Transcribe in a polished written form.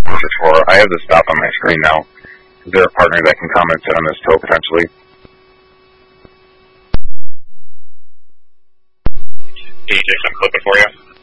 I have the stop on my screen now. Is there a partner that can come and sit on this tow potentially? Can you take some clipping for you?